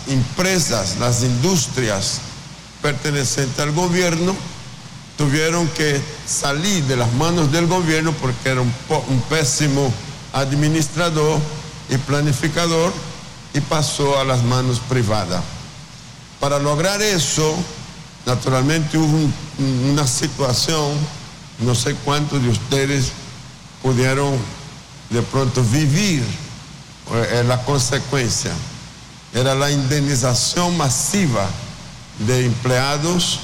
empresas, las industrias pertenecientes al gobierno tuvieron que salir de las manos del gobierno porque era un pésimo administrador y planificador, y pasó a las manos privadas. Para lograr eso, naturalmente hubo una situación, no sé cuántos de ustedes pudieron de pronto vivir la consecuencia. Era la indemnización masiva de empleados,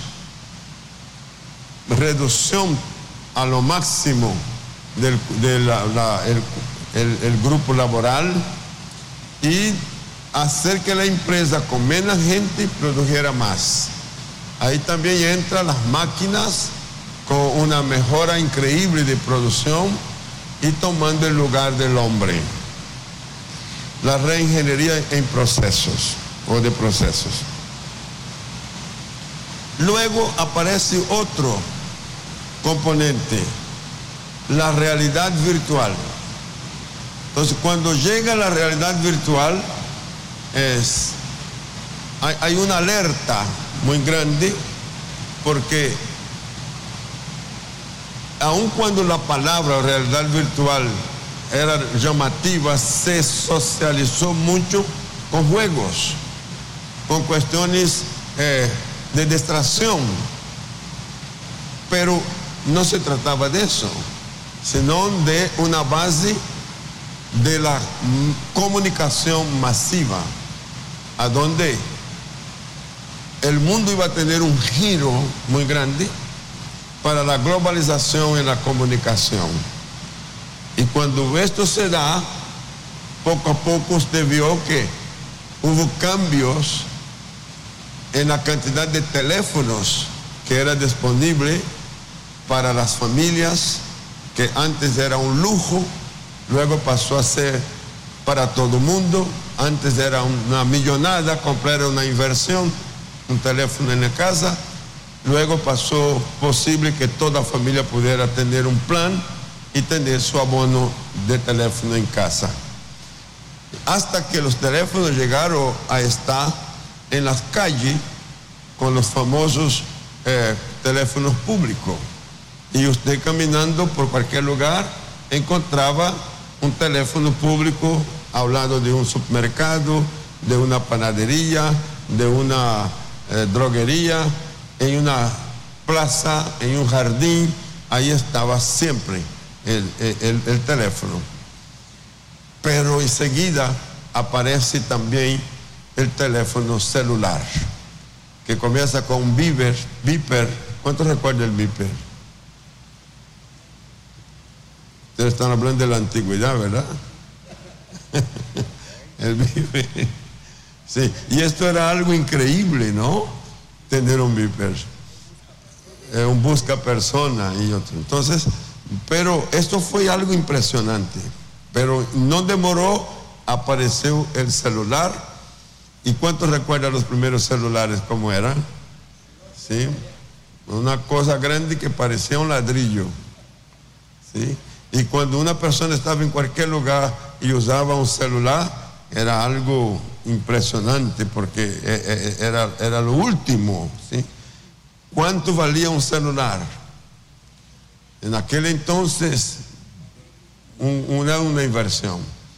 reducción a lo máximo del grupo laboral y hacer que la empresa con menos gente produjera más. Ahí también entran las máquinas con una mejora increíble de producción y tomando el lugar del hombre. La reingeniería en procesos o de procesos. Luego aparece otro componente, la realidad virtual. Entonces, cuando llega la realidad virtual, hay una alerta muy grande, porque aun cuando la palabra realidad virtual era llamativa, se socializó mucho con juegos, con cuestiones de distracción, pero no se trataba de eso, sino de una base de la comunicación masiva, a donde el mundo iba a tener un giro muy grande para la globalización en la comunicación. Y cuando esto se da, poco a poco usted vio que hubo cambios en la cantidad de teléfonos que era disponible para las familias, que antes era un lujo, luego pasó a ser para todo el mundo. Antes era una millonada comprar una inversión, un teléfono en la casa. Luego pasó posible que toda familia pudiera tener un plan y tener su abono de teléfono en casa. Hasta que los teléfonos llegaron a estar en las calles con los famosos teléfonos públicos. Y usted caminando por cualquier lugar encontraba un teléfono público hablando de un supermercado, de una panadería, de una droguería, en una plaza, en un jardín. Ahí estaba siempre el teléfono. Pero enseguida aparece también el teléfono celular, que comienza con un beeper. ¿Cuántos recuerdan el beeper? Ustedes están hablando de la antigüedad, ¿verdad? El beeper. Sí, y esto era algo increíble, ¿no? Tener un beeper. Un busca persona y otro. Entonces, pero esto fue algo impresionante. Pero no demoró, apareció el celular. ¿Y cuántos recuerdan los primeros celulares cómo eran? ¿Sí? Una cosa grande que parecía un ladrillo. ¿Sí? Y cuando una persona estaba en cualquier lugar y usaba un celular, era algo impresionante, porque era lo último. ¿Sí? ¿Cuánto valía un celular? En aquel entonces, una inversión.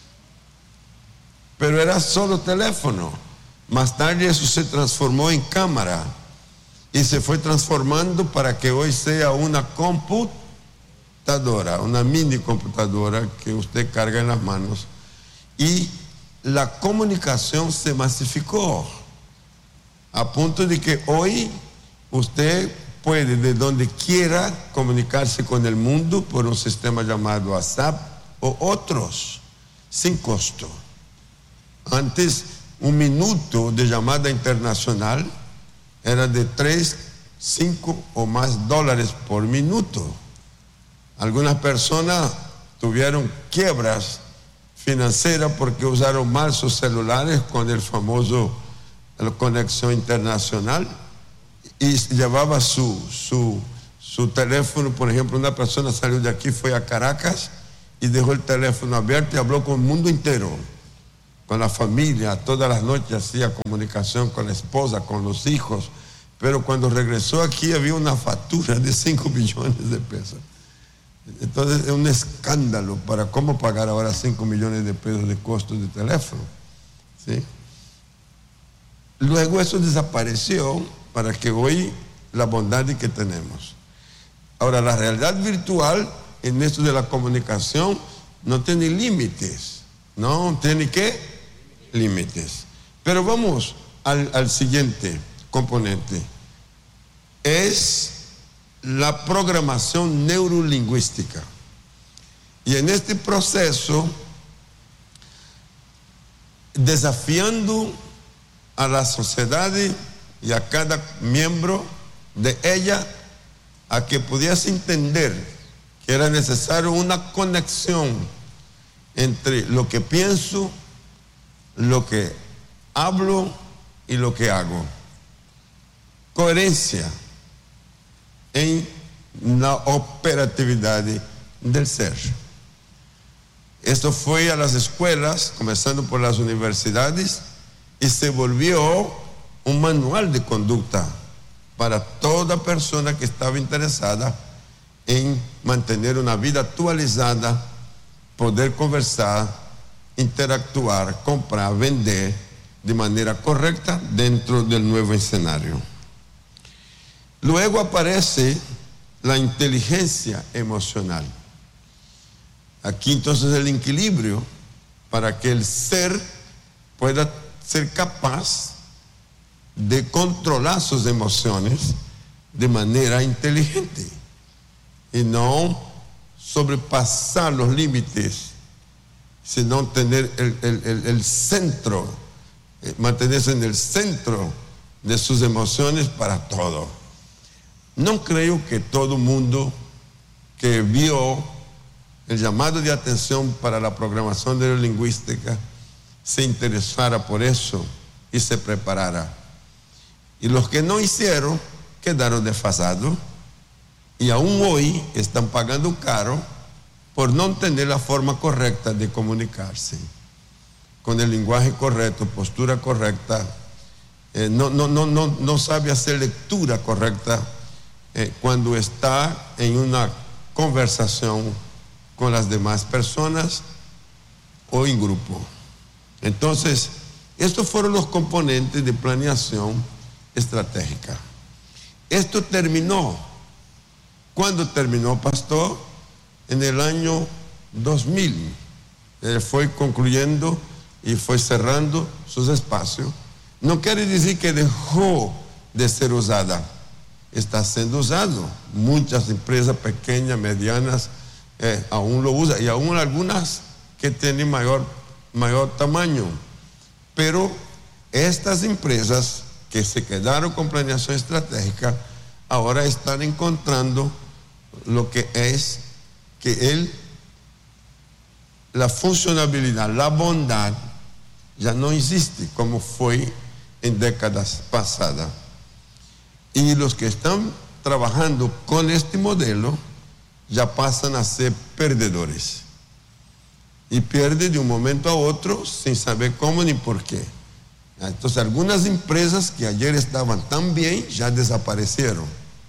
Pero era solo teléfono. Más tarde eso se transformó en cámara y se fue transformando para que hoy sea una computadora, una mini computadora que usted carga en las manos. Y la comunicación se masificó a punto de que hoy usted puede de donde quiera comunicarse con el mundo por un sistema llamado WhatsApp o otros, sin costo. Antes, un minuto de llamada internacional era de 3, 5 o más dólares por minuto. Algunas personas tuvieron quiebras financieras porque usaron mal sus celulares con el famoso conexión internacional, y llevaba su teléfono. Por ejemplo, una persona salió de aquí, fue a Caracas y dejó el teléfono abierto y habló con el mundo entero. con la familia, todas las noches hacía comunicación con la esposa, con los hijos, pero cuando regresó aquí había una factura de 5 millones de pesos. Entonces es un escándalo para cómo pagar ahora 5 millones de pesos de costos de teléfono, ¿sí? Luego eso desapareció para que hoy la bondad que tenemos. Ahora, la realidad virtual en esto de la comunicación no tiene límites, no tiene ¿qué? Límites. Pero vamos al siguiente componente. Es la programación neurolingüística. Y en este proceso, desafiando a la sociedad y a cada miembro de ella a que pudiese entender que era necesario una conexión entre lo que pienso, lo que hablo y lo que hago. Coherencia en la operatividad del ser. Esto fue a las escuelas, comenzando por las universidades, y se volvió un manual de conducta para toda persona que estaba interesada en mantener una vida actualizada, poder conversar, interactuar, comprar, vender de manera correcta dentro del nuevo escenario. Luego aparece la inteligencia emocional. Aquí entonces el equilibrio para que el ser pueda ser capaz de controlar sus emociones de manera inteligente y no sobrepasar los límites, sino tener el centro, mantenerse en el centro de sus emociones para todo. No creo que todo mundo que vio el llamado de atención para la programación neurolingüística se interesara por eso y se preparara. Y los que no hicieron quedaron desfasados y aún hoy están pagando caro por no tener la forma correcta de comunicarse, con el lenguaje correcto, postura correcta, no sabe hacer lectura correcta cuando está en una conversación con las demás personas o en grupo. Entonces, estos fueron los componentes de planeación estratégica. Esto terminó. ¿Cuándo terminó, pastor? En el año 2000. Fue concluyendo y fue cerrando sus espacios. No quiere decir que dejó de ser usada. Está siendo usado. Muchas empresas pequeñas, medianas, aún lo usan, y aún algunas que tienen mayor tamaño. Pero estas empresas que se quedaron con planeación estratégica ahora están encontrando lo que es que la funcionalidad, la bondad ya no existe como fue en décadas pasadas. Y los que están trabajando con este modelo ya pasan a ser perdedores. Y pierden de un momento a otro sin saber cómo ni por qué. Entonces, algunas empresas que ayer estaban tan bien ya desaparecieron.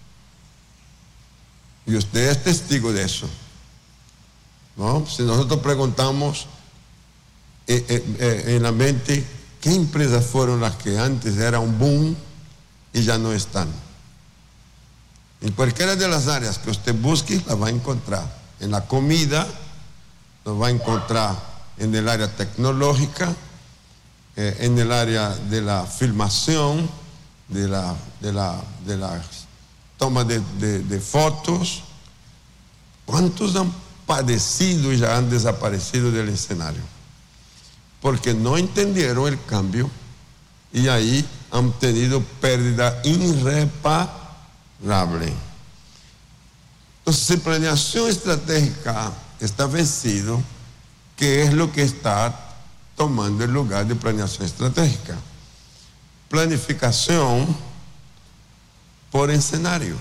Y usted es testigo de eso, ¿no? Si nosotros preguntamos en la mente, ¿qué empresas fueron las que antes era un boom y ya no están? En cualquiera de las áreas que usted busque, la va a encontrar. En la comida, lo va a encontrar en el área tecnológica, en el área de la filmación, de la toma de fotos. ¿Cuántos han padecido y ya han desaparecido del escenario? Porque no entendieron el cambio y ahí han tenido pérdida irreparable. Entonces, si planeación estratégica está vencido, ¿qué es lo que está tomando el lugar de planeación estratégica? Planificación por escenarios.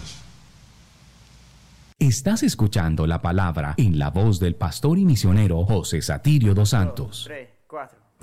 Estás escuchando la palabra en la voz del pastor y misionero José Satirio dos Santos. 2, 3, 4.